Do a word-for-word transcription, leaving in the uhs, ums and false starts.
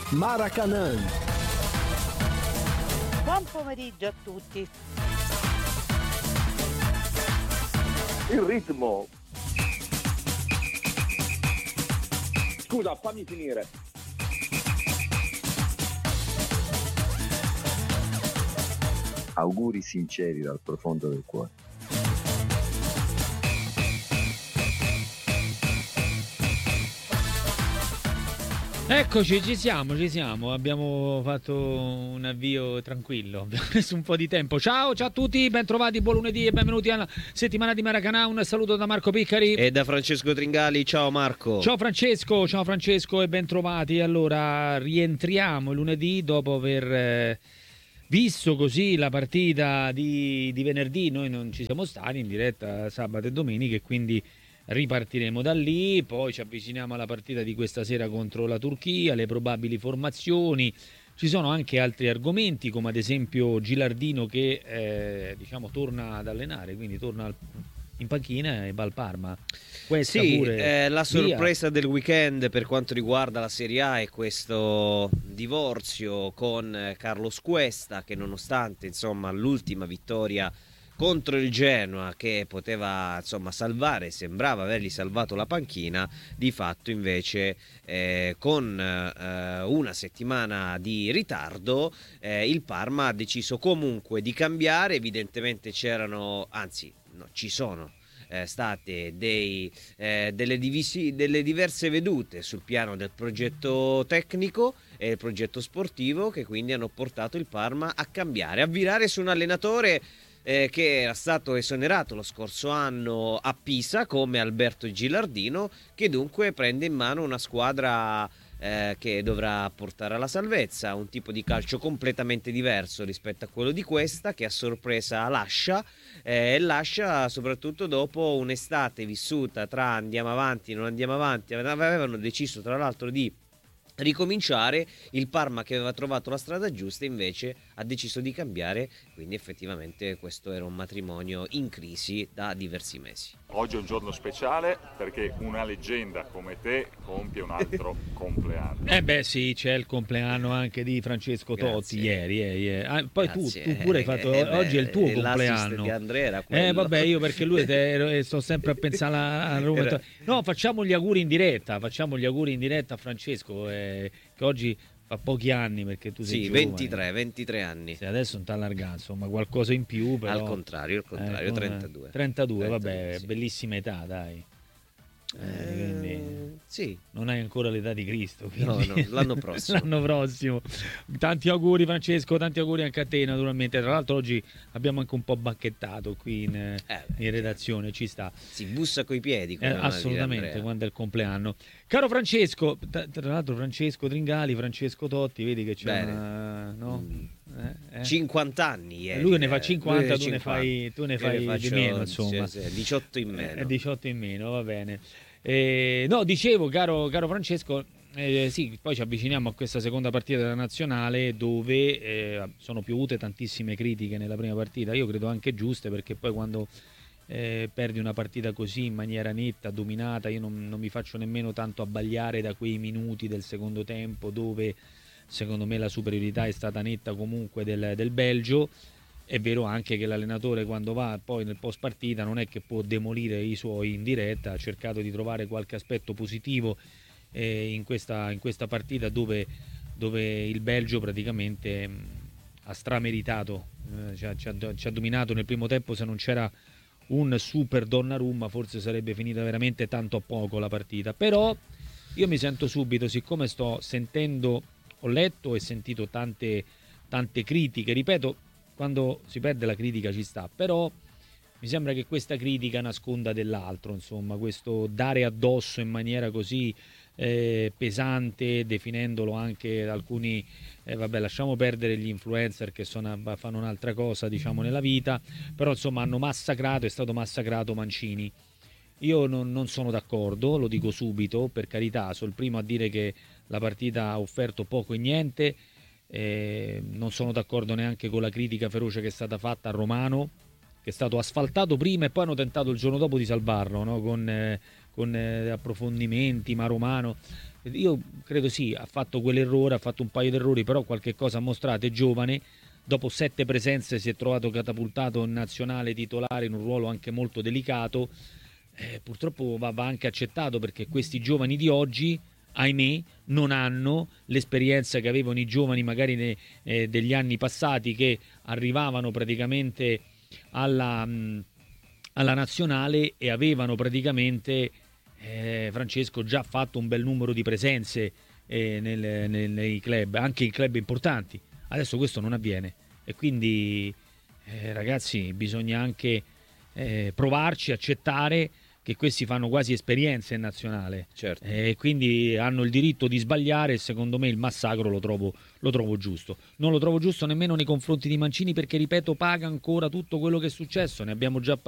Maracanã. Buon pomeriggio a tutti. Il ritmo. Scusa, fammi finire. Auguri sinceri dal profondo del cuore. Eccoci, ci siamo, ci siamo. Abbiamo fatto un avvio tranquillo, abbiamo messo un po' di tempo. Ciao, ciao a tutti, ben trovati, buon lunedì e benvenuti alla settimana di Maracanã. Un saluto da Marco Piccari e da Francesco Tringali. Ciao Marco. Ciao Francesco, ciao Francesco e ben trovati. Allora, rientriamo lunedì dopo aver eh, visto così la partita di, di venerdì. Noi non ci siamo stati in diretta sabato e domenica e quindi ripartiremo da lì, poi ci avviciniamo alla partita di questa sera contro la Turchia, le probabili formazioni. Ci sono anche altri argomenti, come ad esempio Gilardino che eh, diciamo torna ad allenare, quindi torna al, in panchina e va al Parma. Questa sì, pure eh, la sorpresa via. del weekend per quanto riguarda la Serie A è questo divorzio con Carlos Cuesta, che nonostante insomma l'ultima vittoria contro il Genoa, che poteva insomma salvare, sembrava avergli salvato la panchina, di fatto invece eh, con eh, una settimana di ritardo eh, il Parma ha deciso comunque di cambiare. Evidentemente c'erano, anzi no, ci sono eh, state dei, eh, delle, divisi, delle diverse vedute sul piano del progetto tecnico e il progetto sportivo, che quindi hanno portato il Parma a cambiare, a virare su un allenatore Eh, che era stato esonerato lo scorso anno a Pisa come Alberto Gilardino, che dunque prende in mano una squadra eh, che dovrà portare alla salvezza, un tipo di calcio completamente diverso rispetto a quello di Cuesta, che a sorpresa lascia e eh, lascia soprattutto dopo un'estate vissuta tra andiamo avanti, non andiamo avanti. Avevano deciso tra l'altro di ricominciare, il Parma che aveva trovato la strada giusta invece ha deciso di cambiare, quindi effettivamente questo era un matrimonio in crisi da diversi mesi. Oggi è un giorno speciale perché una leggenda come te compie un altro compleanno. Eh beh sì, c'è il compleanno anche di Francesco Totti. Grazie. ieri, eh, ieri. Ah, poi tu, tu pure hai fatto, eh, oggi è il tuo compleanno. Di Andrea era eh vabbè, io perché lui te, sto sempre a pensare a Roma. Era... No, facciamo gli auguri in diretta, facciamo gli auguri in diretta a Francesco eh, che oggi fa pochi anni, perché tu sei sì, giovane. ventitré, ventitré anni. Sì, adesso non ti allarga, insomma, qualcosa in più, però... Al contrario, al contrario, eh, trentadue. trentadue, vabbè, sì. Bellissima età, dai. Eh, quindi, sì. Non hai ancora l'età di Cristo, no, no, l'anno prossimo. L'anno prossimo. Tanti auguri Francesco, tanti auguri anche a te naturalmente. Tra l'altro oggi abbiamo anche un po' bacchettato qui in, eh, in redazione, ci sta. Si bussa coi piedi, come eh, assolutamente, quando è il compleanno. Caro Francesco, tra, tra l'altro Francesco Tringali, Francesco Totti, vedi che c'è una, no? Mm. Eh, eh. cinquanta anni ieri, lui ne fa cinquanta, eh. tu, ne fai, tu ne fai ne di meno, insomma. Sì, sì, diciotto in meno. Eh, diciotto in meno, va bene. Eh, no, dicevo, caro, caro Francesco, eh, sì, poi ci avviciniamo a questa seconda partita della nazionale dove eh, sono piovute tantissime critiche nella prima partita, io credo anche giuste, perché poi quando eh, perdi una partita così in maniera netta, dominata, io non, non mi faccio nemmeno tanto abbagliare da quei minuti del secondo tempo dove secondo me la superiorità è stata netta comunque del, del Belgio. È vero anche che l'allenatore quando va poi nel post partita non è che può demolire i suoi in diretta, ha cercato di trovare qualche aspetto positivo eh, in, questa, in questa partita dove, dove il Belgio praticamente mh, ha strameritato, eh, ci, ha, ci, ha, ci ha dominato nel primo tempo. Se non c'era un super Donnarumma forse sarebbe finita veramente tanto a poco la partita, però io mi sento subito, siccome sto sentendo, ho letto e sentito tante, tante critiche, ripeto, quando si perde la critica ci sta, però mi sembra che questa critica nasconda dell'altro, insomma, questo dare addosso in maniera così eh, pesante, definendolo anche alcuni, eh, vabbè, lasciamo perdere gli influencer che sono, fanno un'altra cosa, diciamo, nella vita, però insomma hanno massacrato, è stato massacrato Mancini. Io non, non sono d'accordo, lo dico subito, per carità, sono il primo a dire che la partita ha offerto poco e niente. Eh, non sono d'accordo neanche con la critica feroce che è stata fatta a Romano, che è stato asfaltato prima e poi hanno tentato il giorno dopo di salvarlo, no? con, eh, con eh, approfondimenti, ma Romano Io credo sì, ha fatto quell'errore, ha fatto un paio di errori, però qualche cosa ha mostrato, è giovane. Dopo sette presenze si è trovato catapultato in nazionale titolare in un ruolo anche molto delicato. Eh, purtroppo va, va anche accettato, perché questi giovani di oggi, ahimè, non hanno l'esperienza che avevano i giovani magari ne, eh, degli anni passati, che arrivavano praticamente alla, mh, alla nazionale e avevano praticamente, eh, Francesco, già fatto un bel numero di presenze eh, nel, nel, nei club, anche in club importanti. Adesso questo non avviene e quindi eh, ragazzi, bisogna anche eh, provarci, accettare che questi fanno quasi esperienze in nazionale, Certo. e eh, quindi hanno il diritto di sbagliare, e secondo me il massacro lo trovo, lo trovo giusto. Non lo trovo giusto nemmeno nei confronti di Mancini, perché ripeto, paga ancora tutto quello che è successo, ne abbiamo già parlato.